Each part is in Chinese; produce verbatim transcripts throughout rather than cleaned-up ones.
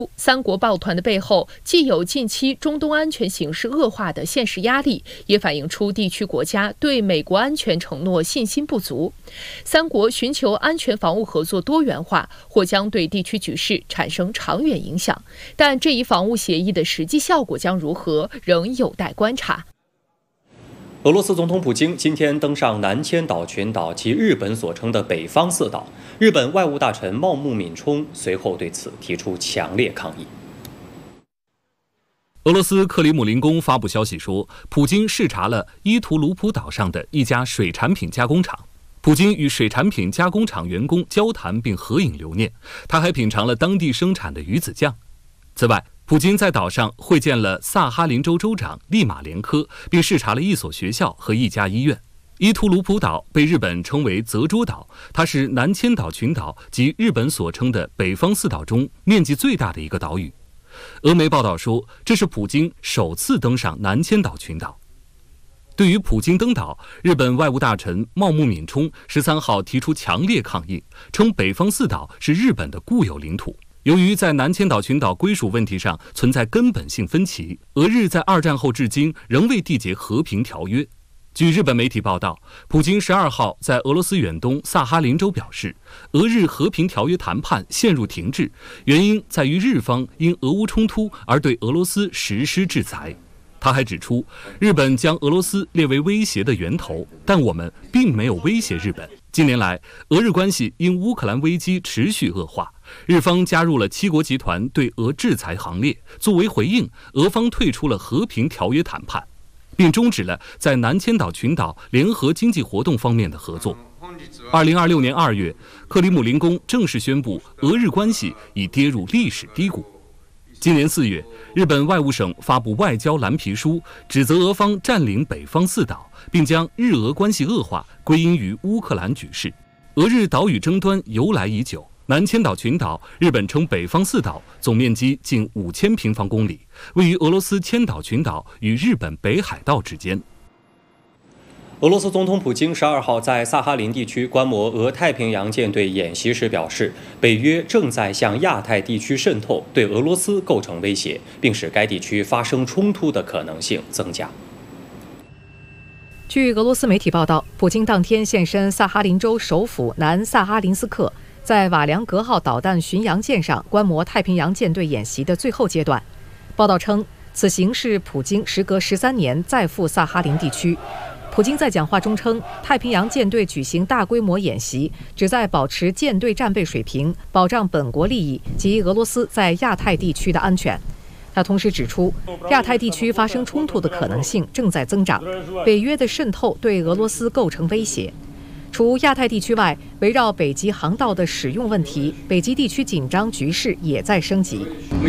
三国抱团的背后，既有近期中东安全形势恶化的现实压力，也反映出地区国家对美国安全承诺信心不足。三国寻求安全防务合作多元化，或将对地区局势产生长远影响。但这一防务协议的实际效果将如何，仍有待观察。 俄罗斯总统普京今天登上南千岛群岛及日本所称的北方四岛，日本外务大臣茂木敏充随后对此提出强烈抗议。 俄罗斯克里姆林宫发布消息说，普京视察了伊图鲁普岛上的一家水产品加工厂。普京与水产品加工厂员工交谈并合影留念，他还品尝了当地生产的鱼子酱。此外，普京在岛上会见了萨哈林州州长利马连科，并视察了一所学校和一家医院。伊图鲁普岛被日本称为泽捉岛，它是南千岛群岛及日本所称的北方四岛中面积最大的一个岛屿。俄媒报道说，这是普京首次登上南千岛群岛。对于普京登岛，日本外务大臣茂木敏充十三号提出强烈抗议，称北方四岛是日本的固有领土。由于在南千岛群岛归属问题上存在根本性分歧，俄日在二战后至今仍未缔结和平条约。据日本媒体报道，普京十二号在俄罗斯远东萨哈林州表示，俄日和平条约谈判陷入停滞，原因在于日方因俄乌冲突而对俄罗斯实施制裁。他还指出，日本将俄罗斯列为威胁的源头，但我们并没有威胁日本。近年来，俄日关系因乌克兰危机持续恶化，日方加入了七国集团对俄制裁行列。作为回应，俄方退出了和平条约谈判，并终止了在南千岛群岛联合经济活动方面的合作。二零二六年二月，克里姆林宫正式宣布，俄日关系已跌入历史低谷。今年四月，日本外务省发布外交蓝皮书，指责俄方占领北方四岛，并将日俄关系恶化归因于乌克兰局势。俄日岛屿争端由来已久，南千岛群岛，日本称北方四岛，总面积近五千平方公里，位于俄罗斯千岛群岛与日本北海道之间。 俄罗斯总统普京十二号在萨哈林地区观摩俄太平洋舰队演习时表示，北约正在向亚太地区渗透，对俄罗斯构成威胁，并使该地区发生冲突的可能性增加。 据俄罗斯媒体报道，普京当天现身萨哈林州首府南萨哈林斯克，在瓦良格号导弹巡洋舰上观摩太平洋舰队演习的最后阶段。报道称，此行是普京时隔十三年再赴萨哈林地区。普京在讲话中称，太平洋舰队举行大规模演习，旨在保持舰队战备水平，保障本国利益及俄罗斯在亚太地区的安全。他同时指出，亚太地区发生冲突的可能性正在增长，北约的渗透对俄罗斯构成威胁。除亚太地区外，围绕北极航道的使用问题，北极地区紧张局势也在升级。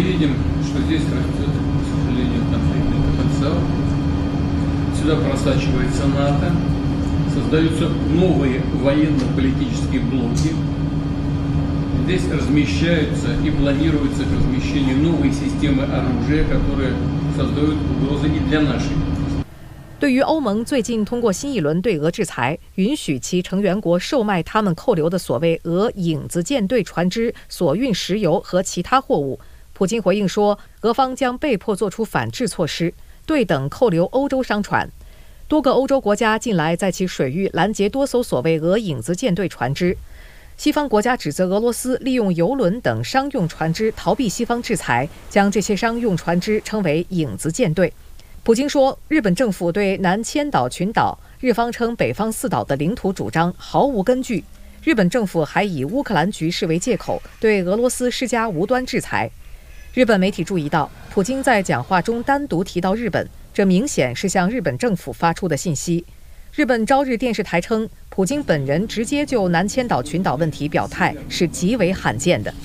Сюда просачивается НАТО, создаются новые военно-политические блоки. Здесь размещаются и планируется размещение новой системы оружия, которые создают угрозы и для нашей. 对于欧盟最近通过新一轮对俄制裁，允许其成员国售卖他们扣留的所谓俄影子舰队船只所运石油和其他货物，普京回应说，俄方将被迫做出反制措施，对等扣留欧洲商船。多个欧洲国家近来在其水域拦截多艘所谓俄影子舰队船只。西方国家指责俄罗斯利用油轮等商用船只逃避西方制裁，将这些商用船只称为影子舰队。普京说，日本政府对南千岛群岛，日方称北方四岛的领土主张毫无根据。日本政府还以乌克兰局势为借口，对俄罗斯施加无端制裁。日本媒体注意到，普京在讲话中单独提到日本，这明显是向日本政府发出的信息。日本朝日电视台称，普京本人直接就南千岛群岛问题表态是极为罕见的。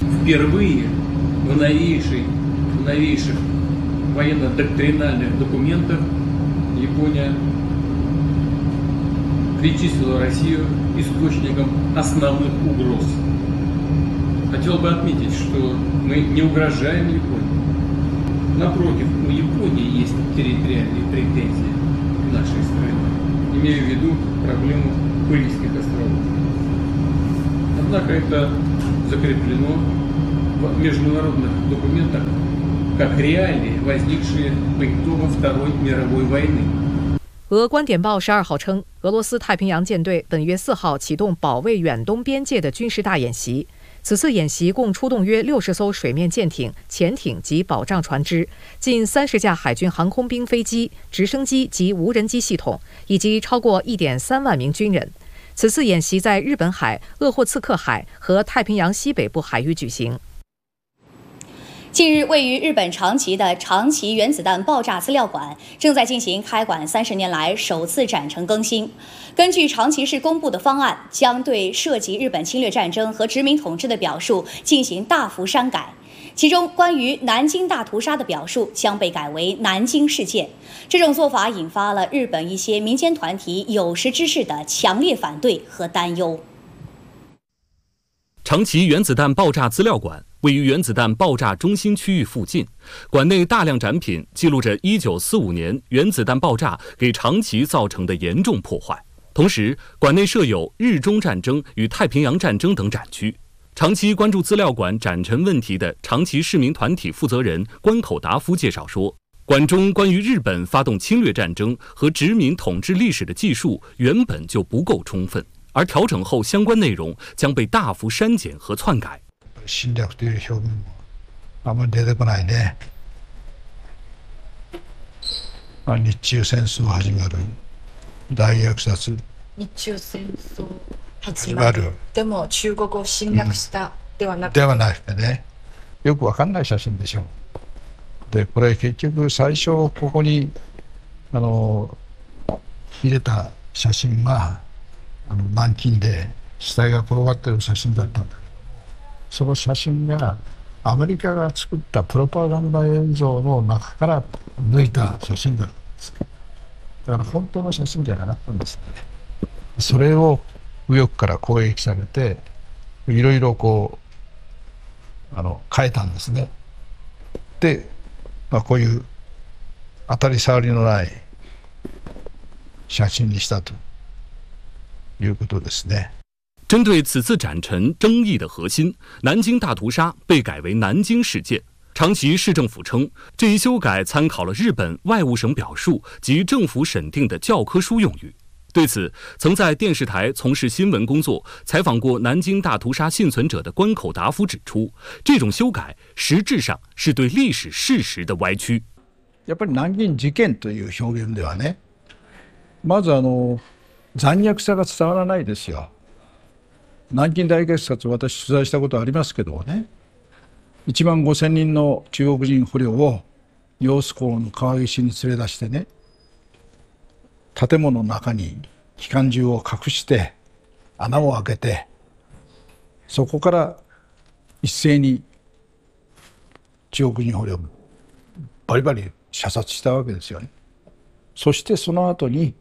Хотел бы отметить, что мы не угрожаем Японии. Напротив, у Японии есть территориальные претензии к нашей стране, имея в виду проблему Курильских островов. Однако это закреплено в международных документах как реалии, возникшие по итогам Второй мировой войны. 俄观点报十二号称，俄罗斯太平洋舰队本月四号启动保卫远东边界的军事大演习。此次演习共出动约六十艘水面舰艇、潜艇及保障船只，近三十架海军航空兵飞机、直升机及无人机系统，以及超过一点三万名军人。此次演习在日本海、鄂霍次克海和太平洋西北部海域举行。 近日，位于日本长崎的长崎原子弹爆炸资料馆正在进行开馆三十年来首次展陈更新。根据长崎市公布的方案，将对涉及日本侵略战争和殖民统治的表述进行大幅删改。其中，关于南京大屠杀的表述将被改为南京事件。这种做法引发了日本一些民间团体有识之士的强烈反对和担忧。 长崎原子弹爆炸资料馆位于原子弹爆炸中心区域附近，馆内大量展品记录着一九四五年原子弹爆炸给长崎造成的严重破坏。同时，馆内设有日中战争与太平洋战争等展区。长期关注资料馆展陈问题的长崎市民团体负责人关口达夫介绍说，馆中关于日本发动侵略战争和殖民统治历史的记述原本就不够充分，而调整后相关内容将被大幅删减和篡改。 侵略という表現もあんまり出てこないね。日中戦争始まる、大虐殺。 日中戦争始まる。でも中国を侵略したではなくて。 ではなくてね、よくわかんない写真でしょ。で、これ結局最初ここにあの入れた写真はあの南京で死体が転がってる写真だったんだけど、その写真がアメリカが作ったプロパガンダ映像の中から抜いた写真だったんです。だから本当の写真じゃなかったんですね。それを右翼から攻撃されて、いろいろこうあの変えたんですね。で、まあ、こういう当たり障りのない写真にしたということですね。 针对此次展陈争议的核心，南京大屠杀被改为南京事件。长崎市政府称，这一修改参考了日本外务省表述及政府审定的教科书用语。对此，曾在电视台从事新闻工作、采访过南京大屠杀幸存者的关口达夫指出，这种修改实质上是对历史事实的歪曲。 やっぱり南京事件という表現ではね、まずあの残虐さが伝わらないですよ。南京大虐殺、私取材したことありますけどね、いちまんごせんにんの中国人捕虜を揚子江の川岸に連れ出してね、建物の中に機関銃を隠して穴を開けて、そこから一斉に中国人捕虜をバリバリ射殺したわけですよね。そしてその後に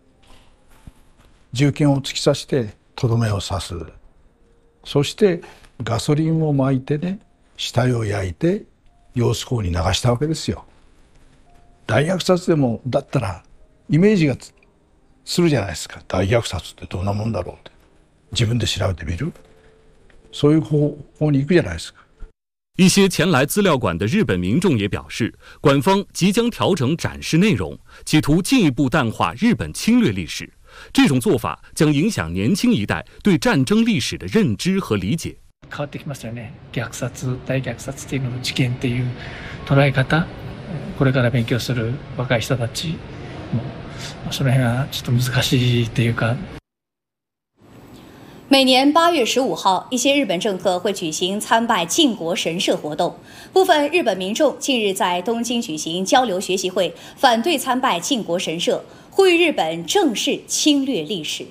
銃剣を突き刺してとどめを刺す。そしてガソリンを撒いてね、死体を焼いて揚子江に流したわけですよ。大虐殺でもだったらイメージがするじゃないですか。大虐殺ってどんなもんだろうって。自分で調べてみる。そういう方向に行くじゃないですか。 一些前来资料馆的日本民众也表示，馆方即将调整展示内容，企图进一步淡化日本侵略历史。这种做法将影响年轻一代对战争历史的认知和理解。 変わってきますよね。虐殺、大虐殺っていうのを事件っていう捉え方、これから勉強する若い人たちもその辺はちょっと難しいっていうか。 每年八月十五号，一些日本政客会举行参拜靖国神社活动。部分日本民众近日在东京举行交流学习会，反对参拜靖国神社，呼吁日本正视侵略历史。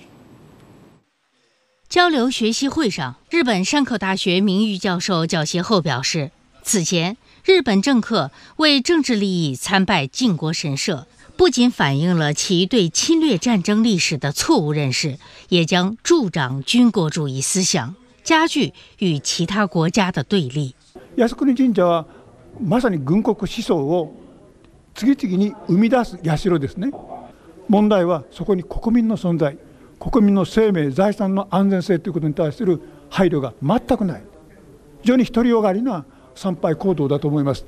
交流学习会上，日本山口大学名誉教授缴协后表示，此前日本政客为政治利益参拜靖国神社，不仅反映了其对侵略战争历史的错误认识，也将助长军国主义思想，加剧与其他国家的对立。 靖国神社はまさに軍国思想を次々に生み出す社ですね。問題はそこに国民の存在、国民の生命、財産の安全性ということに対する配慮が全くない。 非常に独りよがりな参拝行動だと思います。